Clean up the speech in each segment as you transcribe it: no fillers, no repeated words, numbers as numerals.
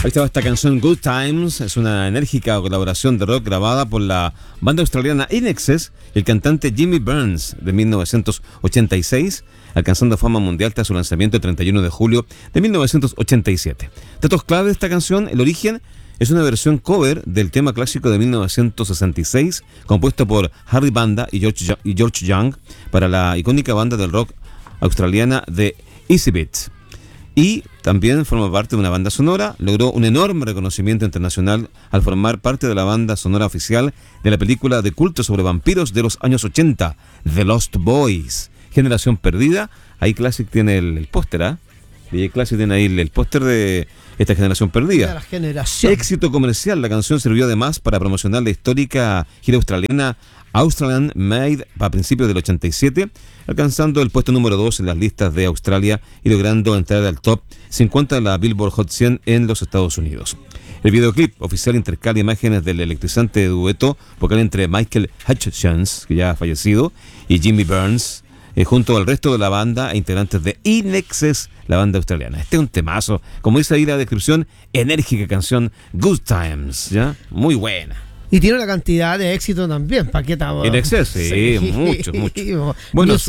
Ahí estaba esta canción Good Times, es una enérgica colaboración de rock grabada por la banda australiana In Excess y el cantante Jimmy Burns de 1986, alcanzando fama mundial tras su lanzamiento el 31 de julio de 1987. Datos clave de esta canción: el origen es una versión cover del tema clásico de 1966, compuesto por Harry Vanda y George Young para la icónica banda del rock australiana The Easy Beats. Y también forma parte de una banda sonora, logró un enorme reconocimiento internacional al formar parte de la banda sonora oficial de la película de culto sobre vampiros de los años 80, The Lost Boys, Generación Perdida. Ahí Classic tiene el póster, ¿ah? DJ Classic tiene ahí el póster de esta Generación Perdida. La generación. Éxito comercial, la canción sirvió además para promocionar la histórica gira australiana Australian Made a principios del 87, alcanzando el puesto número 2 en las listas de Australia y logrando entrar al top 50 de la Billboard Hot 100 en los Estados Unidos. El videoclip oficial intercala imágenes del electrizante dueto vocal entre Michael Hutchins, que ya ha fallecido, y Jimmy Burns, junto al resto de la banda e integrantes de In Excess, la banda australiana. Este es un temazo, como dice ahí la descripción, enérgica canción Good Times, ¿ya? Muy buena. Y tiene una cantidad de éxito también, ¿para qué estamos? In Excess, sí, mucho. Bueno,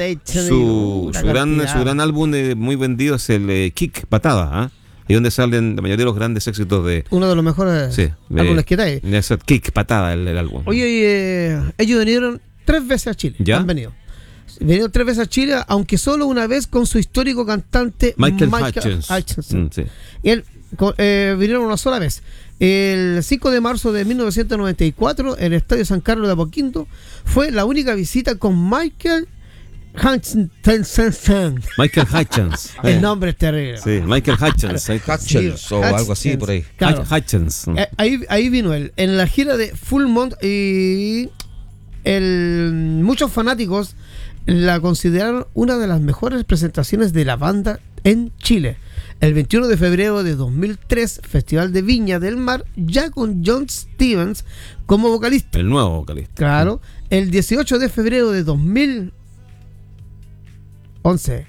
su gran álbum muy vendido es el Kick, Patada, ¿ah? Y donde salen la mayoría de los grandes éxitos de... Uno de los mejores álbumes que hay. Kick, Patada, el álbum. Oye, ellos vinieron 3 veces a Chile. ¿Ya? Han venido 3 veces a Chile, aunque solo una vez con su histórico cantante Michael Hutchins. Sí. Y él vinieron una sola vez. El 5 de marzo de 1994, en el Estadio San Carlos de Apoquindo, fue la única visita con Michael Hutchins. Michael Hutchins. El nombre es terrible. Sí, Michael Hutchins. Hutchins o algo así por ahí. Claro. Hutchins. Ahí vino él. En la gira de Full Mont, y muchos fanáticos la consideraron una de las mejores presentaciones de la banda en Chile. El 21 de febrero de 2003, Festival de Viña del Mar, ya con John Stevens como vocalista. El nuevo vocalista. Claro. El 18 de febrero de 2011.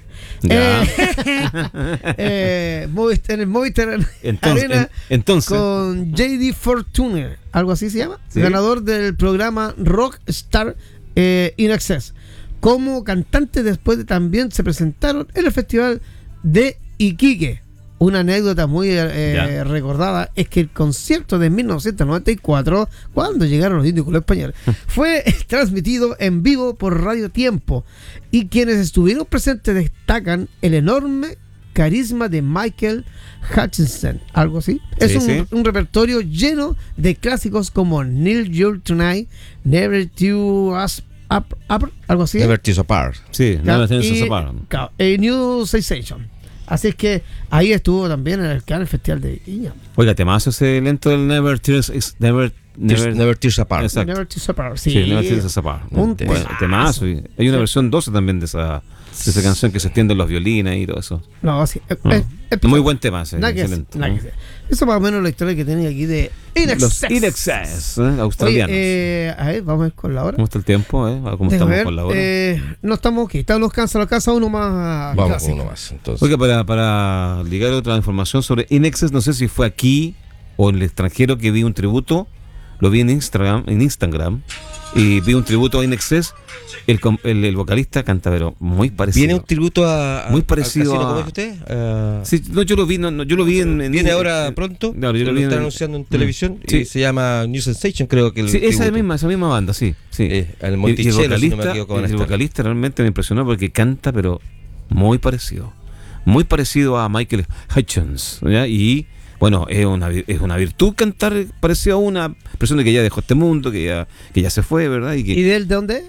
En el Movistar Arena, entonces, con J.D. Fortune, algo así se llama, ¿sí? Ganador del programa Rockstar In Excess. Como cantante, después también se presentaron en el Festival de Iquique. Una anécdota muy recordada es que el concierto de 1994, cuando llegaron los Indios Españoles, fue transmitido en vivo por Radio Tiempo, y quienes estuvieron presentes destacan el enorme carisma de Michael Hutchinson, algo así. Es un repertorio lleno de clásicos como Need You Tonight, Never To Us Up, algo así. Never To Us Apart. Sí, Never To Us Apart. New Sensation. Así es que ahí estuvo también en el Festival de Viña. Oiga, temazo ese lento del Never Tears Apart. Never Tears Apart, sí. Never Tears Apart. Temazo. Hay una versión 12 también de esa canción que se extienden los violines y todo eso. No, sí. Muy buen tema ese. Excelente. Eso más o menos la historia que tenía aquí de In Excess. Los In Excess, australianos. A ver, vamos a ver con la hora. ¿Cómo está el tiempo? ¿Cómo estamos con la hora? No estamos aquí. Nos cansa uno más. Vamos con uno más. Entonces. Oiga, para ligar otra información sobre In Excess, no sé si fue aquí o en el extranjero que vi un tributo. Lo vi en Instagram y vi un tributo a In Excess. El vocalista canta, pero muy parecido. ¿Viene un tributo muy parecido a... ¿Cómo es usted? Sí, no, yo lo vi, yo lo vi en... ¿Viene ahora pronto? No, yo lo están anunciando en televisión. Sí. Y se llama New Sensation, creo que sí, esa misma banda, sí. El Monticello, si no me equivoco. El vocalista realmente me impresionó porque canta, pero muy parecido. Muy parecido a Michael Hutchins, ¿ya? Y... bueno, es una virtud cantar parecido a una persona que ya dejó este mundo, que ya se fue, ¿verdad? ¿Y de él de dónde?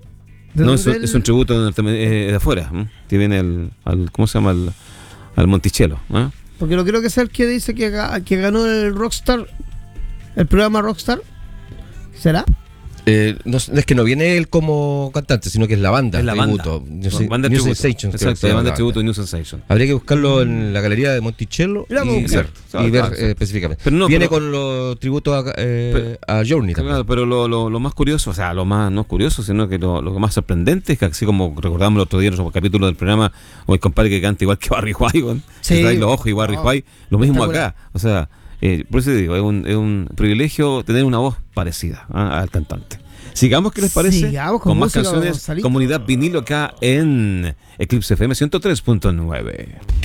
Es un tributo de afuera, ¿eh? Que viene ¿cómo se llama? Al Monticello, ¿eh? Porque no creo que sea el que dice que ganó el Rockstar, el programa Rockstar. ¿Será? No es que no viene él como cantante, sino que es la banda. Es la tributo. banda New tributo. Sensation. creo que Exacto, se la llama banda la tributo banda. New Sensation. Habría que buscarlo en la galería de Monticello La vamos a buscar. y ver Claro. específicamente. Pero no, viene pero- con los tributos a Journey también. Claro, pero lo más curioso, o sea, lo más no curioso, sino que lo más sorprendente es que así como recordamos el otro día en los capítulos del programa, o el compadre que canta igual que Barry White, weón, Sí. que trae los ojos y Barry No, White, lo mismo espectacular. acá. O sea, por eso digo, es un privilegio tener una voz parecida al cantante. Sigamos, ¿qué les parece? Sigamos con más música, canciones, Gonzalito. Comunidad Vinilo acá en Eclipse FM 103.9.